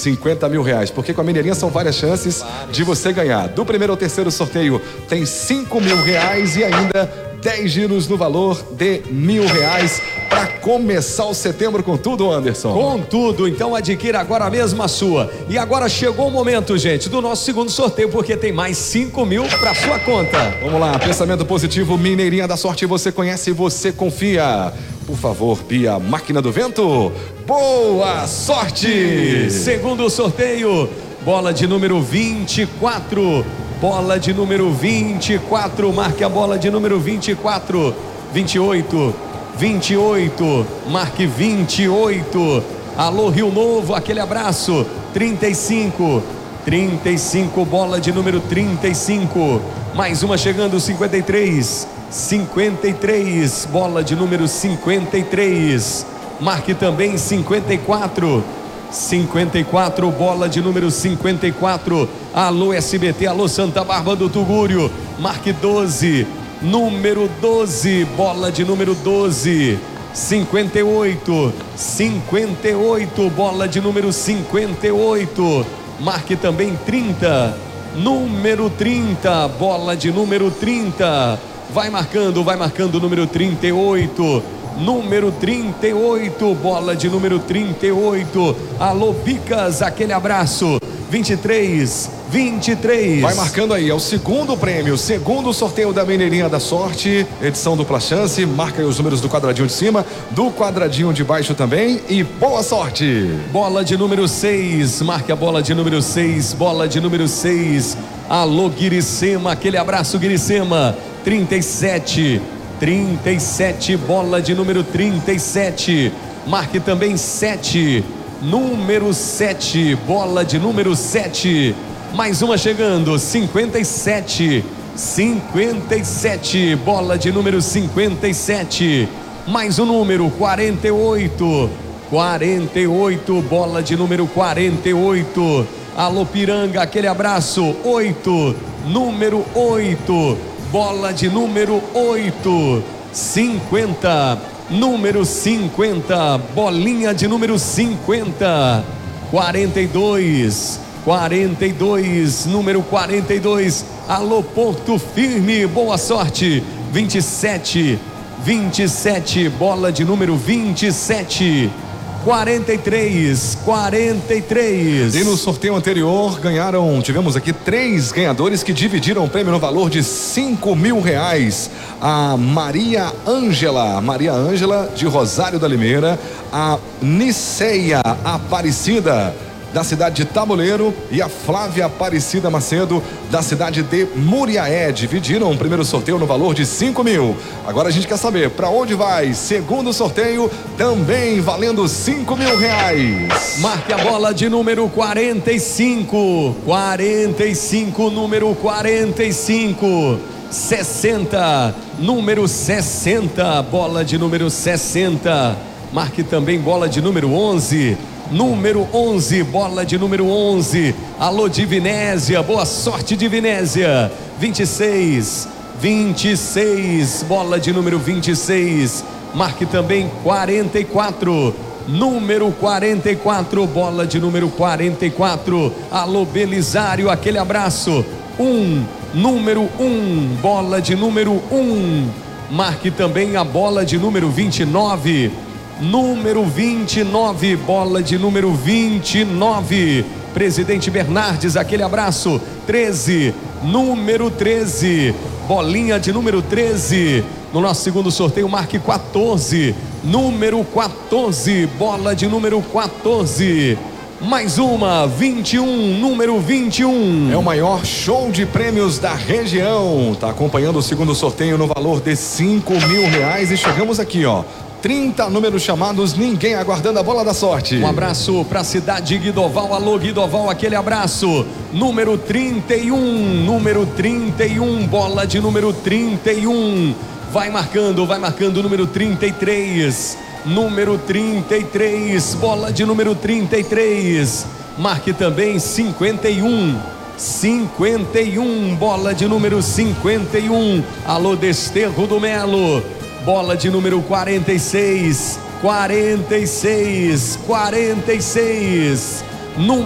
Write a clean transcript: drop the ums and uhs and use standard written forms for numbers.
50 mil reais, porque com a Mineirinha são várias chances de você ganhar. Do primeiro ao terceiro sorteio tem 5 mil reais e ainda 10 giros no valor de R$1.000 para começar o setembro com tudo, Anderson. Com tudo, então adquira agora mesmo a sua. E agora chegou o momento, gente, do nosso segundo sorteio, porque tem mais 5 mil para sua conta. Vamos lá, pensamento positivo, Mineirinha da Sorte, você conhece e você confia. Por favor, Pia, máquina do vento, boa sorte! Segundo sorteio, bola de número 24. Bola de número 24, marque a bola de número 24, 28, 28, marque 28. Alô Rio Novo, aquele abraço, 35, 35, bola de número 35. Mais uma chegando, 53, 53, bola de número 53. Marque também 54. 54, bola de número 54. Alô SBT, alô Santa Bárbara do Tugúrio. Marque 12, número 12, bola de número 12. 58, 58, bola de número 58. Marque também 30, número 30, bola de número 30. Vai marcando o número 38. Número 38, bola de número 38. Alô Picas, aquele abraço. 23, 23. Vai marcando aí, é o segundo prêmio, segundo sorteio da Mineirinha da Sorte, edição dupla chance. Marca aí os números do quadradinho de cima, do quadradinho de baixo também, e boa sorte. Bola de número 6, marque a bola de número 6, bola de número 6. Alô Guiricema, aquele abraço Guiricema. 37, 37, bola de número 37. Marque também 7, número 7, bola de número 7. Mais uma chegando, 57, 57, bola de número 57. Mais um número, 48, 48, bola de número 48. Alô Piranga, aquele abraço, 8, número 8. Bola de número 8, 50, número 50, bolinha de número 50, 42, 42, número 42, alô Porto Firme, boa sorte, 27, 27, bola de número 27, 43, 43. E no sorteio anterior tivemos aqui 3 ganhadores que dividiram o prêmio no valor de 5 mil reais. A Maria Ângela de Rosário da Limeira, a Niceia Aparecida da cidade de Tabuleiro e a Flávia Aparecida Macedo da cidade de Muriaé. Dividiram o primeiro sorteio no valor de 5 mil. Agora a gente quer saber para onde vai. Segundo sorteio também valendo 5 mil reais. Marque a bola de número 45, 45, número 45. 60, número 60, bola de número 60. Marque também bola de número 11. Número 11, bola de número 11. Alô Divinésia, boa sorte Divinésia. 26, 26, bola de número 26. Marque também 44, número 44, bola de número 44. Alô Belisário, aquele abraço. 1, número 1, bola de número 1. Marque também a bola de número 29. Número 29, bola de número 29. Presidente Bernardes, aquele abraço. 13, número 13, bolinha de número 13. No nosso segundo sorteio, marque 14, número 14, bola de número 14. Mais uma, 21, número 21. É o maior show de prêmios da região. Tá acompanhando o segundo sorteio no valor de 5 mil reais. E chegamos aqui, ó. 30 números chamados, ninguém aguardando a bola da sorte. Um abraço para a cidade de Guidoval, alô Guidoval, aquele abraço. Número 31, número 31, bola de número 31. Vai marcando o número 33. Número 33, bola de número 33. Marque também 51. 51, bola de número 51. Alô Desterro do Melo. Bola de número 46, 46, 46.